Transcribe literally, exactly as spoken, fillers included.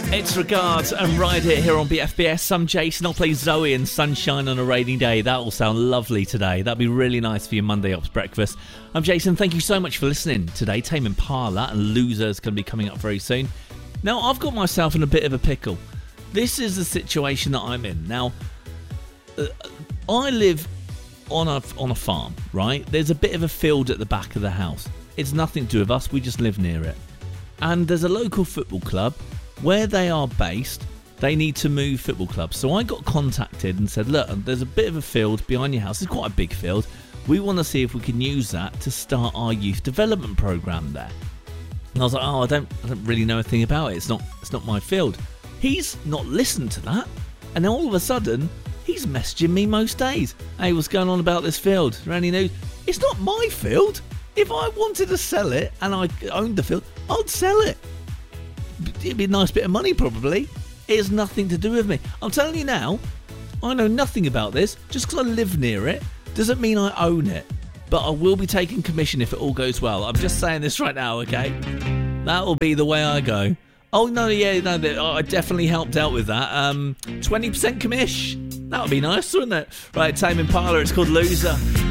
It's Regards and Ride It here on B F B S. I'm Jason. I'll play Zoe and Sunshine on a Rainy Day. That will sound lovely today. That'd be really nice for your Monday Ops breakfast. I'm Jason. Thank you so much for listening today. Tame Impala and Loser is going to be coming up very soon. Now, I've got myself in a bit of a pickle. This is the situation that I'm in. Now, uh, I live on a, on a farm, right? There's a bit of a field at the back of the house. It's nothing to do with us. We just live near it. And there's a local football club. Where they are based, they need to move football clubs. So I got contacted and said, look, there's a bit of a field behind your house. It's quite a big field. We want to see if we can use that to start our youth development program there. And I was like, oh, I don't, I don't really know a thing about it. It's not, it's not my field. He's not listened to that. And then all of a sudden, he's messaging me most days. Hey, what's going on about this field? Is there any news? It's not my field. If I wanted to sell it and I owned the field, I'd sell it. It'd be a nice bit of money probably. It has nothing to do with me. I'm telling you now, I know nothing about this. Just because I live near it doesn't mean I own it. But I will be taking commission if it all goes well. I'm just saying this right now, okay? That will be the way I go. Oh, no, yeah, no, I definitely helped out with that. Um, twenty percent commish. That would be nice, wouldn't it? Right, Tame Impala, it's called Loser.